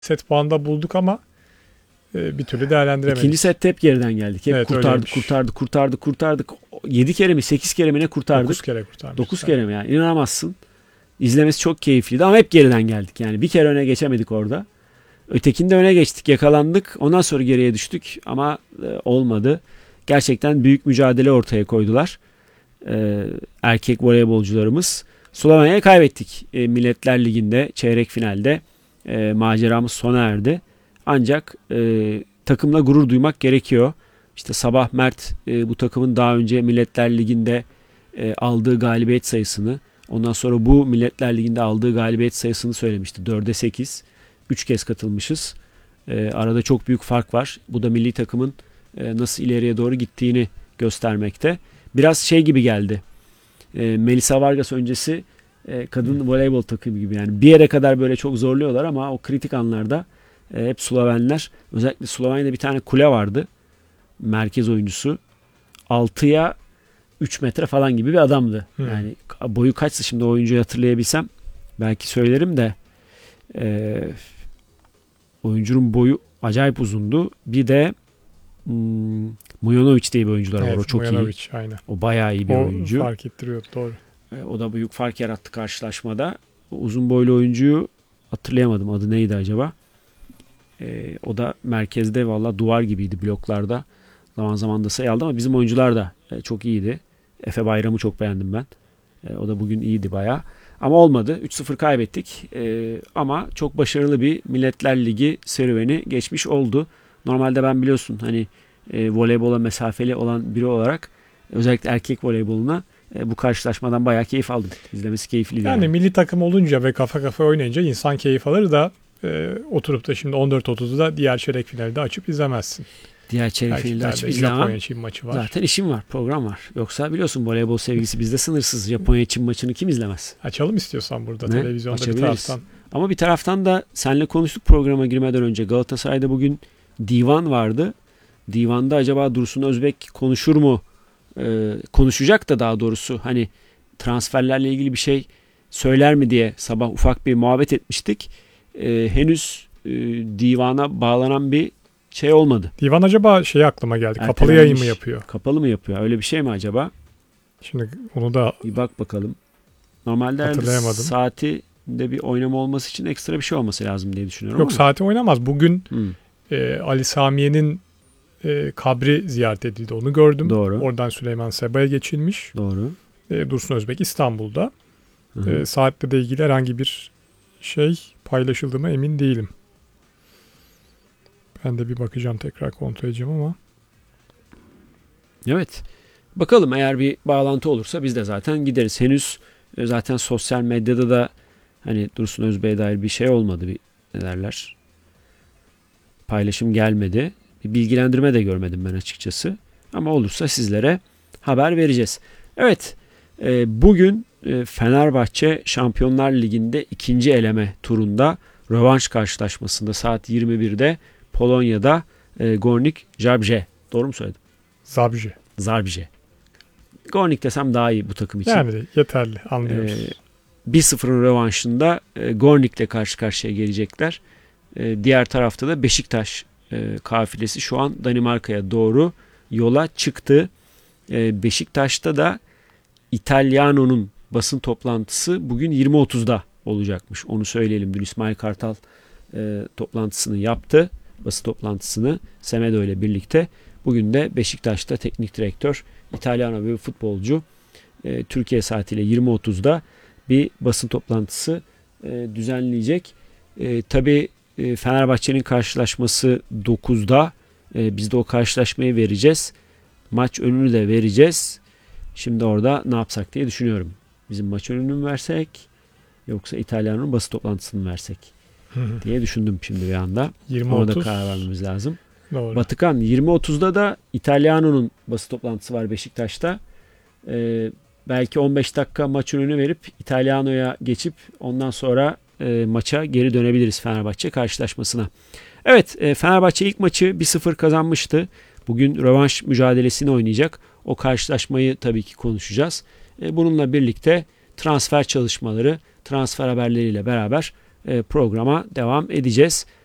set puanda bulduk ama bir türlü değerlendiremedik. İkinci sette hep geriden geldik. Hep Evet, kurtardık. 7 kere mi 8 kere mi ne kurtardık? 9 kere kurtardık. 9 kere mi yani? İnanamazsın. İzlemesi çok keyifliydi ama hep geriden geldik. Yani bir kere öne geçemedik orada. Ötekinde öne geçtik, yakalandık. Ondan sonra geriye düştük ama olmadı. Gerçekten büyük mücadele ortaya koydular. Erkek voleybolcularımız. Slovenya'ya kaybettik. Milletler Ligi'nde çeyrek finalde maceramız sona erdi. Ancak takımla gurur duymak gerekiyor. İşte Sabah Mert bu takımın daha önce Milletler Ligi'nde aldığı galibiyet sayısını, ondan sonra bu Milletler Ligi'nde aldığı galibiyet sayısını söylemişti. 4'e 8. 3 kez katılmışız. Arada çok büyük fark var. Bu da milli takımın nasıl ileriye doğru gittiğini göstermekte. Biraz şey gibi geldi. Melisa Vargas öncesi kadın voleybol takımı gibi. Yani bir yere kadar böyle çok zorluyorlar ama o kritik anlarda hep Slovenler. Özellikle Slovenya'da bir tane kule vardı. Merkez oyuncusu. 6'ya 3 metre falan gibi bir adamdı. Yani boyu kaçsa şimdi o oyuncuyu hatırlayabilsem belki söylerim de oyuncunun boyu acayip uzundu. Bir de Mujanovic diye bir oyuncular var. O çok Mujanovic, iyi. aynen. O bayağı iyi bir oyuncu. O fark ettiriyor, doğru. O da büyük fark yarattı karşılaşmada. O uzun boylu oyuncuyu hatırlayamadım. Adı neydi acaba? O da merkezde valla duvar gibiydi bloklarda. Zaman zaman da sayı aldı ama bizim oyuncular da çok iyiydi. Efe Bayram'ı çok beğendim ben. O da bugün iyiydi bayağı. Ama olmadı. 3-0 kaybettik. Ama çok başarılı bir Milletler Ligi serüveni geçmiş oldu. Normalde ben biliyorsun hani voleybola mesafeli olan biri olarak özellikle erkek voleyboluna bu karşılaşmadan bayağı keyif aldım. İzlemesi keyifliydi. Yani milli takım olunca ve kafa kafa oynayınca insan keyif alır da oturup da şimdi 14.30'da diğer çeyrek finalde açıp izlemezsin. Diğer çeyrek finalde açıp izlemem. Japonya-Çin maçı var. Zaten işim var, program var. Yoksa biliyorsun voleybol sevgisi bizde sınırsız. Japonya-Çin maçını kim izlemez? Açalım istiyorsan burada televizyonda bir taraftan. Ama bir taraftan da seninle konuştuk programa girmeden önce. Galatasaray'da bugün divan vardı. Divanda acaba Dursun Özbek konuşur mu? Konuşacak da daha doğrusu hani transferlerle ilgili bir şey söyler mi diye sabah ufak bir muhabbet etmiştik. Henüz divana bağlanan bir şey olmadı. Divan acaba aklıma geldi. Kapalı yayın mı yapıyor? Kapalı mı yapıyor? Öyle bir şey mi acaba? Şimdi onu da bir bak bakalım. Normalde saatinde bir oynama olması için ekstra bir şey olması lazım diye düşünüyorum. Yok, saati oynamaz. Bugün Ali Samiye'nin kabri ziyaret edildi. Onu gördüm. Doğru. Oradan Süleyman Seba'ya geçilmiş. Doğru. Dursun Özbek İstanbul'da. Saatle de ilgili herhangi bir şey paylaşıldı mı emin değilim. Ben de bir bakacağım, tekrar kontrol edeceğim ama. Evet. Bakalım, eğer bir bağlantı olursa biz de zaten gideriz. Henüz zaten sosyal medyada da hani Dursun Özbek'e dair bir şey olmadı. Bir ne derler? Paylaşım gelmedi. Bir bilgilendirme de görmedim ben açıkçası. Ama olursa sizlere haber vereceğiz. Evet. Bugün Fenerbahçe Şampiyonlar Ligi'nde ikinci eleme turunda rövanş karşılaşmasında saat 21'de Polonya'da Górnik Zabrze. Doğru mu söyledim? Zabrze. Górnik desem daha iyi bu takım için. Yani yeterli, anlıyoruz. 1-0'ın rövanşında Górnik'le karşı karşıya gelecekler. Diğer tarafta da Beşiktaş kafilesi şu an Danimarka'ya doğru yola çıktı. Beşiktaş'ta da İtalyano'nun basın toplantısı bugün 20.30'da olacakmış. Onu söyleyelim. Dün İsmail Kartal toplantısını yaptı. Basın toplantısını Semedo ile birlikte. Bugün de Beşiktaş'ta teknik direktör İtalyano bir futbolcu Türkiye saatiyle 20.30'da bir basın toplantısı düzenleyecek. Tabii Fenerbahçe'nin karşılaşması 9'da. Biz de o karşılaşmayı vereceğiz. Maç önünü de vereceğiz. Şimdi orada ne yapsak diye düşünüyorum. Bizim maç önünü mü versek yoksa İtalyano'nun basın toplantısını mı versek diye düşündüm şimdi bir anda. 20-30. Orada karar vermemiz lazım. Doğru. Batıkan 20.30'da da İtalyano'nun basın toplantısı var Beşiktaş'ta. Belki 15 dakika maç önünü verip İtalyano'ya geçip ondan sonra maça geri dönebiliriz Fenerbahçe karşılaşmasına. Evet, Fenerbahçe ilk maçı 1-0 kazanmıştı. Bugün rövanş mücadelesini oynayacak. O karşılaşmayı tabii ki konuşacağız. Bununla birlikte transfer çalışmaları, transfer haberleriyle beraber programa devam edeceğiz.